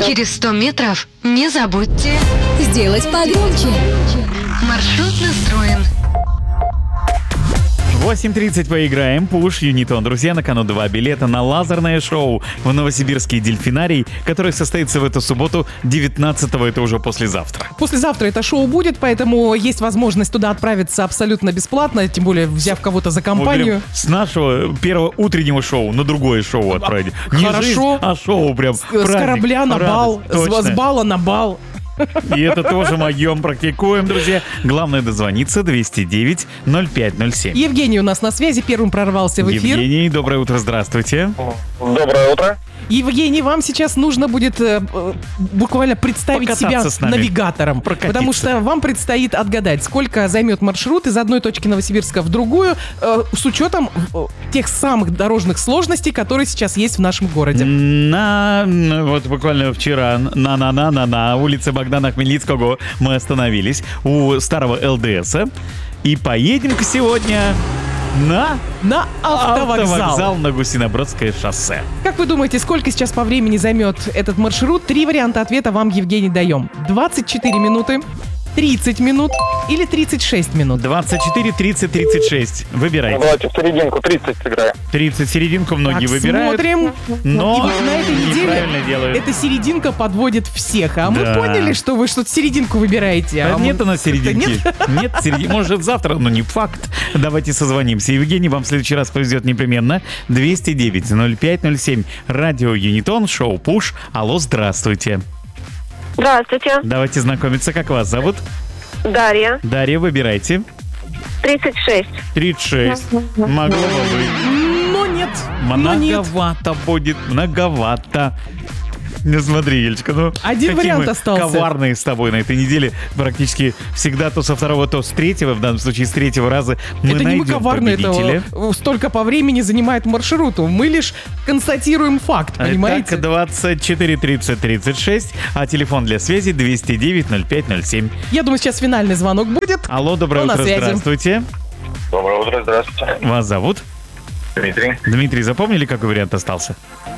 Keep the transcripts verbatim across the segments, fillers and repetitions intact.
Через сто метров не забудьте сделать погромче. Маршрут настроен. восемь тридцать поиграем. Пуш, Юнитон. Друзья, на кону два билета на лазерное шоу в Новосибирский дельфинарий, которое состоится в эту субботу девятнадцатого, это уже послезавтра. Послезавтра это шоу будет, поэтому есть возможность туда отправиться абсолютно бесплатно, тем более взяв кого-то за компанию. Вот, с нашего первого утреннего шоу на другое шоу отправить. Не Хорошо. жизнь, а шоу прям. С, с корабля на бал, с, с бала на бал. И это тоже моем практикуем, друзья. Главное дозвониться двести девять ноль пять ноль семь. Евгений у нас на связи, первым прорвался в эфир. Евгений, доброе утро, здравствуйте. Доброе утро. Евгений, вам сейчас нужно будет э, буквально представить Покататься себя навигатором, Прокатиться. потому что вам предстоит отгадать, сколько займет маршрут из одной точки Новосибирска в другую, э, с учетом э, тех самых дорожных сложностей, которые сейчас есть в нашем городе. На, вот буквально вчера на на на на на улице Богдана Хмельницкого мы остановились у старого ЛДСа и поедем-ка сегодня на На автовокзал. автовокзал на Гусинобродское шоссе. Как вы думаете, сколько сейчас по времени займет этот маршрут? Три варианта ответа вам, Евгений, даем. двадцать четыре минуты, тридцать минут или тридцать шесть минут? двадцать четыре, тридцать, тридцать шесть. Выбирайте. Давайте в серединку, тридцать сыграем. тридцать серединку многие Так, выбирают. смотрим. Но И вот на этой неделе неправильно делают. эта серединка подводит всех. А мы Да. поняли, что вы что-то серединку выбираете. А А мы- нет у нас серединки. Нет? Нет серединки. Может, завтра, но не факт. Давайте созвонимся. Евгений, вам в следующий раз повезет непременно. двести девять ноль пять ноль семь. Радио Юнитон, шоу Пуш. Алло, здравствуйте. Здравствуйте, Давайте знакомиться. Как вас зовут? Дарья, Дарья, выбирайте. тридцать шесть. тридцать шесть. Могло бы быть. Но нет. Но нет. Многовато будет. Многовато. Не смотри, Елечка, ну Один какие вариант мы остался. коварные с тобой на этой неделе. Практически всегда то со второго, то с третьего, в данном случае с третьего раза мы Это не мы найдем коварные, победителя. это столько по времени занимает маршруту. Мы лишь констатируем факт, понимаете? Так, двадцать четыре тридцать тридцать шесть, а телефон для связи двести девять ноль пять ноль семь. Я думаю, сейчас финальный звонок будет. Алло, доброе Кто на утро, связи? здравствуйте. Доброе утро, здравствуйте. Вас зовут? Дмитрий. Дмитрий, запомнили, какой вариант остался?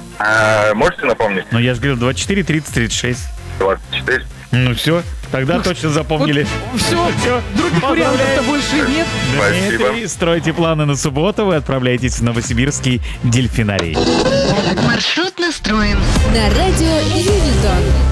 А, можете напомнить? Ну, я же говорил, двадцать четыре тридцать тридцать шесть. двадцать четыре. Ну все, тогда точно запомнили. Все, Всё. других вариантов-то больше нет. Спасибо. Дмитрий, стройте планы на субботу, вы отправляетесь в Новосибирский дельфинарий. Маршрут настроен. На радио Юнитон.